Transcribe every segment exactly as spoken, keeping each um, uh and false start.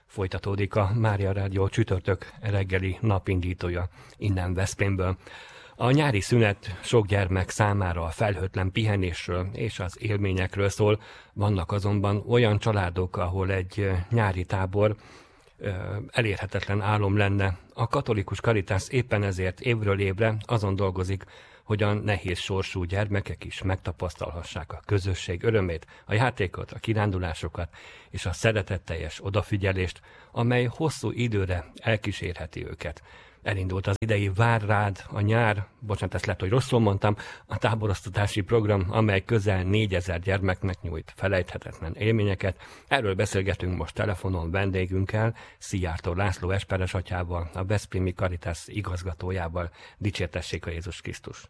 Folytatódik a Mária Rádió csütörtök reggeli napindítója innen Veszprémből. A nyári szünet sok gyermek számára a felhőtlen pihenésről és az élményekről szól. Vannak azonban olyan családok, ahol egy nyári tábor elérhetetlen álom lenne. A katolikus Caritas éppen ezért évről évre azon dolgozik, hogy a nehéz sorsú gyermekek is megtapasztalhassák a közösség örömét, a játékot, a kirándulásokat és a szeretetteljes odafigyelést, amely hosszú időre elkísérheti őket. Elindult az idei Vár rád a nyár, bocsánat, ezt lehet, hogy rosszul mondtam, a táboroztatási program, amely közel négyezer gyermeknek nyújt felejthetetlen élményeket. Erről beszélgetünk most telefonon vendégünkkel, Szijjártó László esperes atyával, a Veszprémi Caritas igazgatójával. Dicsértessék a Jézus Krisztus!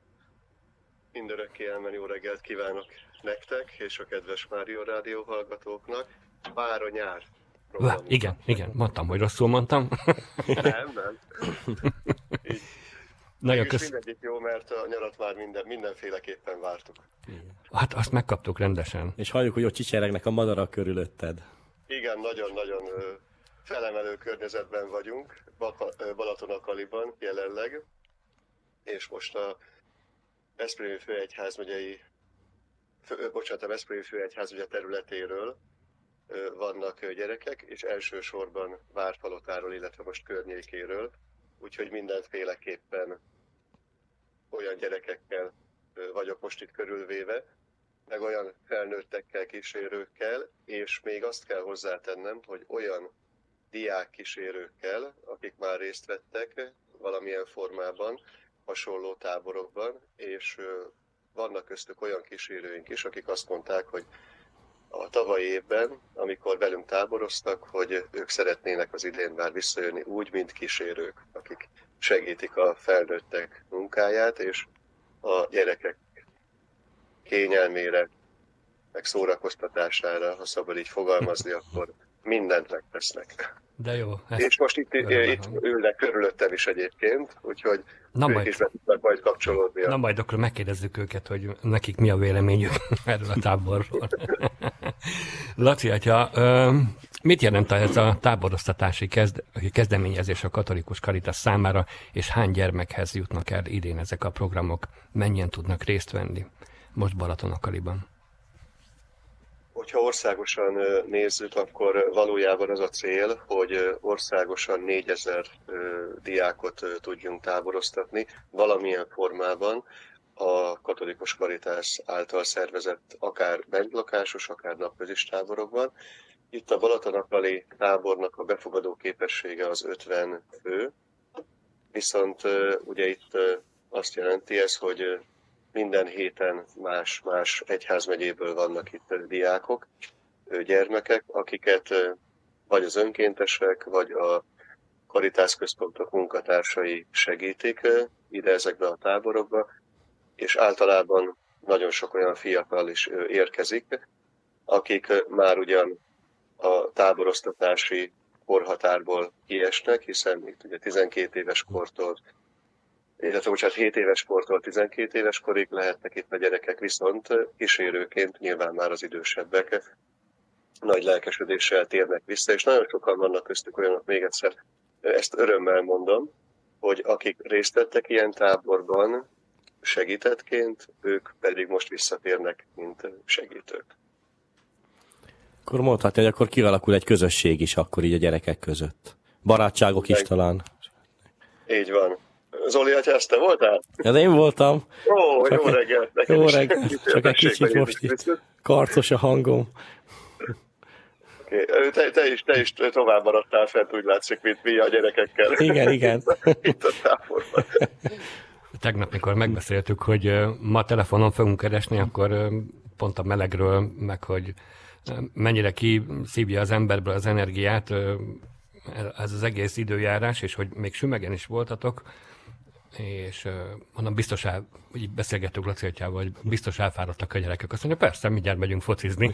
Mindörökké elmen jó reggelt kívánok nektek és a kedves Mária Rádió hallgatóknak. Vár a nyár. Vá, igen, igen, mondtam, hogy rosszul mondtam. Nem, nem. Így. Nagyon kösz... mindegyik jó, mert a nyarat már minden, mindenféleképpen vártuk. Hát azt megkaptuk rendesen. És halljuk, hogy ott csicseregnek a madarak körülötted. Igen, nagyon-nagyon felemelő környezetben vagyunk, Balatonakaliban jelenleg, és most a Veszprémi Főegyházmegyei, fő, bocsánat, a Veszprémi Főegyházmegye területéről vannak gyerekek, és elsősorban Várpalotáról, illetve most környékéről, úgyhogy mindenféleképpen olyan gyerekekkel vagyok most itt körülvéve, meg olyan felnőttekkel, kísérőkkel, és még azt kell hozzátennem, hogy olyan diák kísérőkkel, akik már részt vettek valamilyen formában, hasonló táborokban, és vannak köztük olyan kísérőink is, akik azt mondták, hogy a tavalyi évben, amikor velünk táboroztak, hogy ők szeretnének az idén már visszajönni úgy, mint kísérők, akik segítik a felnőttek munkáját, és a gyerekek kényelmére, meg szórakoztatására, ha szabad így fogalmazni, akkor mindent megtesznek. De jó. És most itt, itt ülnek körülöttem is egyébként, úgyhogy na ők majd, is be tudnak majd kapcsolódni. Na majd akkor megkérdezzük őket, hogy nekik mi a véleményük erről a táborról. Laci atya, mit jelent ez a táboroztatási kezd, kezdeményezés a katolikus Caritas számára, és hány gyermekhez jutnak el idén ezek a programok? Mennyien tudnak részt venni most Balatonakaliban? Hogyha országosan nézzük, akkor valójában az a cél, hogy országosan négyezer diákot tudjunk táboroztatni valamilyen formában a katolikus Caritas által szervezett akár bentlakásos, akár napközis táborokban. Itt a Balatonakali tábornak a befogadó képessége az ötven fő, viszont ugye itt azt jelenti ez, hogy minden héten más-más egyházmegyéből vannak itt diákok, gyermekek, akiket vagy az önkéntesek, vagy a Caritas központok munkatársai segítik ide ezekbe a táborokba, és általában nagyon sok olyan fiatal is érkezik, akik már ugyan a táboroztatási korhatárból kiesnek, hiszen itt ugye tizenkét éves kortól, illetve bocsánat, hét éves kortól tizenkét éves korig lehetnek itt a gyerekek, viszont kísérőként nyilván már az idősebbek nagy lelkesedéssel térnek vissza, és nagyon sokan vannak köztük olyanok, még egyszer ezt örömmel mondom, hogy akik részt vettek ilyen táborban segítettként, ők pedig most visszatérnek, mint segítők. Akkor mondhatni, hogy akkor kialakul egy közösség is akkor így a gyerekek között. Barátságok is talán. Így van. Zoli, atya, ezt te voltál? Ez én voltam. Ó, jó reggelt. Jó reggelt. Csak egy kicsit most így karcos a hangom. Okay. Te, te, is, te is tovább maradtál fent, úgy látszik, mint mi a gyerekekkel. Igen, igen. Itt a táborban. Tegnap, mikor megbeszéltük, hogy ma telefonon fogunk keresni, akkor pont a melegről, meg hogy mennyire kiszívja az emberből az energiát, ez az egész időjárás, és hogy még sümegen is voltatok, és mondom, biztos el, így beszélgettük Laci atyával, hogy biztos elfáradtak a gyerekek. Azt mondja, persze, mindjárt megyünk focizni.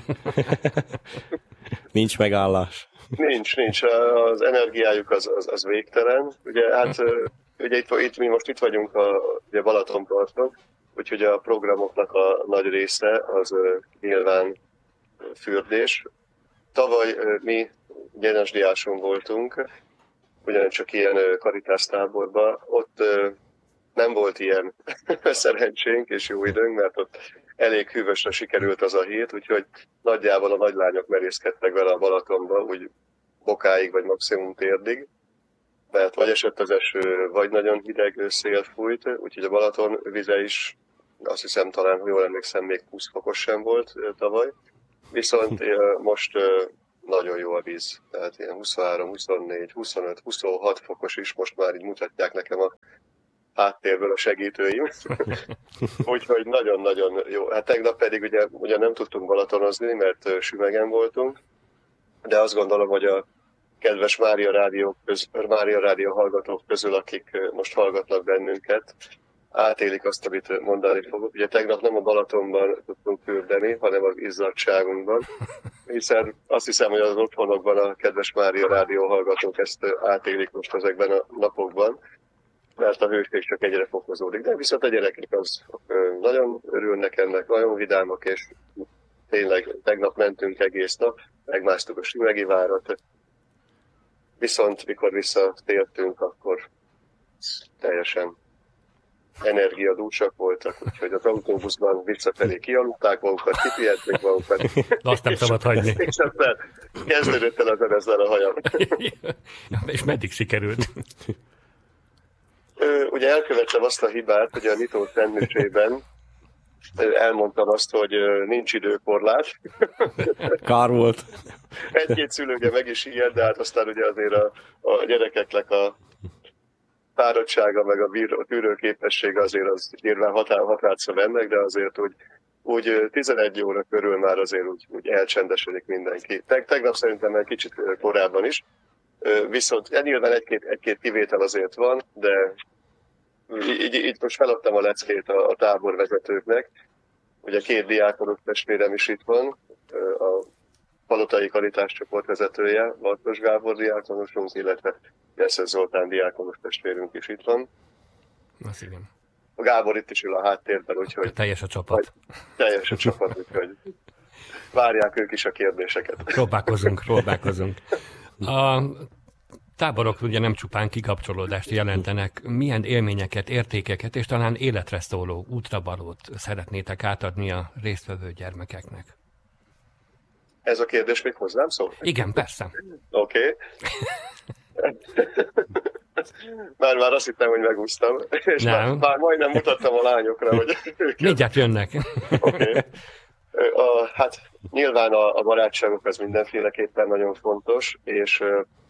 Nincs megállás. Nincs, nincs. Az energiájuk az, az, az végtelen. Ugye, hát, ugye itt, itt, mi most itt vagyunk a ugye Balatonparton, úgyhogy a programoknak a nagy része az nyilván fürdés. Tavaly mi Gyenesdiáson voltunk, ugyancsak ilyen karitásztáborban. Ott nem volt ilyen szerencsénk és jó időnk, mert ott elég hűvösre sikerült az a hét, úgyhogy nagyjából a nagylányok merészkedtek vele a Balatonba, úgy bokáig vagy maximum térdig, mert vagy esett az eső, vagy nagyon hideg szél fújt, úgyhogy a Balaton vize is, azt hiszem talán, ha jól emlékszem, még húsz fokos sem volt tavaly. Viszont most nagyon jó a víz, tehát ilyen huszonhárom, huszonnégy, huszonöt, huszonhat fokos is, most már így mutatják nekem a háttérből a segítőim. Úgyhogy nagyon-nagyon jó. Hát tegnap pedig ugye, ugye nem tudtunk balatonozni, mert sümegen voltunk, de azt gondolom, hogy a kedves Mária Rádió, köz, Mária Rádió hallgatók közül, akik most hallgatnak bennünket, átélik azt, amit mondani fogok. Ugye tegnap nem a Balatonban tudtunk fürdeni, hanem az izzadságunkban, hiszen azt hiszem, hogy az otthonokban a kedves Mária Rádió hallgatók ezt átélik most ezekben a napokban, mert a hőség csak egyre fokozódik. De viszont a gyerekek az nagyon örülnek ennek, nagyon vidámak, és tényleg tegnap mentünk egész nap, megmásztuk a Sümegi várat, viszont mikor visszatértünk, akkor teljesen energiadúsak voltak, úgyhogy az autóbuszban visszafelé kialudták magukat, kipihenték magukat. Azt nem szabad hagyni. És aztán kezdődött el az ezzel a hajam. És meddig sikerült? Ugye elkövettem azt a hibát, hogy a nyitó szendvicsében elmondtam azt, hogy nincs időkorlát. Kár volt. Egy-két szülő ugye meg is ilyet, de hát aztán ugye azért a, a gyerekeknek a fáradtsága, meg a, bír, a tűrőképessége azért az nyilván határ, határca mennek, de azért úgy, úgy tizenegy óra körül már azért úgy, úgy elcsendesedik mindenki. Teg, tegnap szerintem egy kicsit korábban is, viszont nyilván egy-két, egy-két kivétel azért van, de így, így most feladtam a leckét a, a táborvezetőknek. Ugye két diákonos testvérem is itt van, a Palotai Karitás csoport vezetője, Bartos Gábor diákonosunk, illetve Jeszes Zoltán diákonos testvérünk is itt van. Az igen. A Gábor itt is ül a háttérben, úgyhogy... Teljes a csapat. Teljes a csapat, úgyhogy várják ők is a kérdéseket. Próbálkozunk, próbálkozunk. A táborok ugye nem csupán kikapcsolódást jelentenek. Milyen élményeket, értékeket és talán életre szóló útravalót szeretnétek átadni a résztvevő gyermekeknek? Ez a kérdés még hozzám szól? Igen, persze. Oké. Okay. Már, már azt hittem, hogy megúsztam, és már, már majdnem mutattam a lányokra, hogy... Mindjárt jönnek. Oké. Okay. Hát nyilván a, a barátságok az mindenféleképpen nagyon fontos, és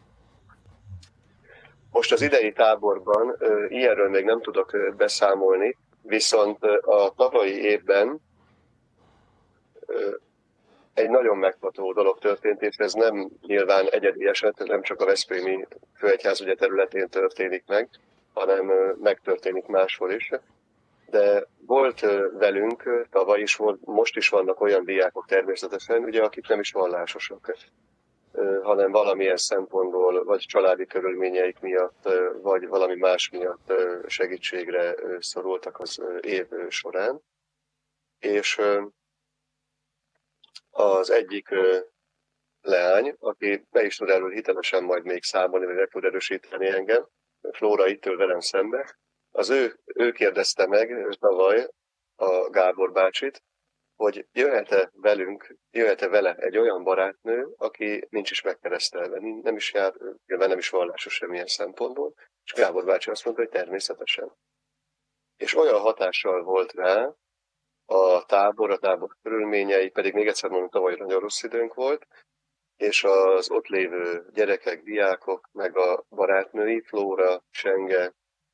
most az idei táborban ilyenről még nem tudok beszámolni, viszont a tavalyi évben egy nagyon megható dolog történt, és ez nem nyilván egyedi eset, nem csak a veszprémi főegyház ugye területén történik meg, hanem megtörténik máshol is. De volt velünk, tavaly is volt, most is vannak olyan diákok természetesen, ugye, akik nem is vallásosak, hanem valamilyen szempontból, vagy családi körülményeik miatt, vagy valami más miatt segítségre szorultak az év során. És az egyik leány, aki be is tud erről hitelesen majd még számolni, vagy meg tud erősíteni engem, Flóra itt ül velem szembe, az ő, ő kérdezte meg tavaly a Gábor bácsit, hogy jöhet-e velünk, jöhet-e vele egy olyan barátnő, aki nincs is megkeresztelve, nem is jár, nem is vallásos semmilyen szempontból, és Gábor bácsi azt mondta, hogy természetesen. És olyan hatással volt rá a tábor, a tábor körülményei, pedig még egyszer mondom, tavaly nagyon rossz időnk volt, és az ott lévő gyerekek, diákok, meg a barátnői, Flóra, Senge,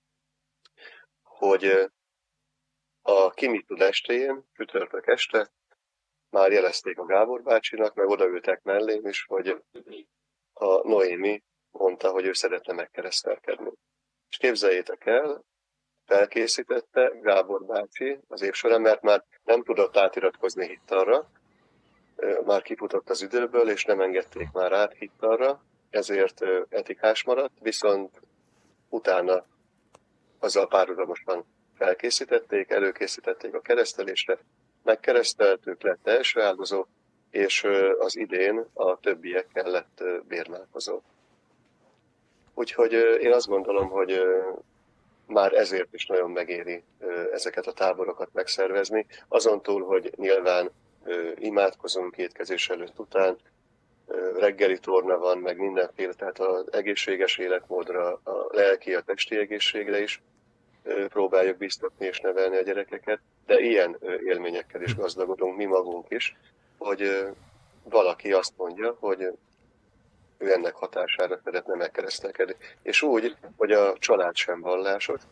hogy a Ki mit tud estén, csütörtök este, már jelezték a Gábor bácsinak, meg odaültek mellém is, hogy a Noémi mondta, hogy ő szeretne megkeresztelkedni. És képzeljétek el, felkészítette Gábor bácsi az év során, mert már nem tudott átiratkozni hittalra, már kifutott az időből, és nem engedték már át hittalra, ezért etikás maradt, viszont utána azzal párhuzamosan felkészítették, előkészítették a keresztelésre, megkereszteltük, lett első áldozó, és az idén a többiekkel lett bérmálkozó. Úgyhogy én azt gondolom, hogy már ezért is nagyon megéri ezeket a táborokat megszervezni. Azon túl, hogy nyilván imádkozunk étkezés előtt után, reggeli torna van, meg mindenféle, tehát az egészséges életmódra, a lelki, a testi egészségre is próbáljuk biztatni és nevelni a gyerekeket, de ilyen élményekkel is gazdagodunk mi magunk is, hogy valaki azt mondja, hogy ő ennek hatására szeretne megkeresztelkedni. És úgy, hogy a család sem vallásos,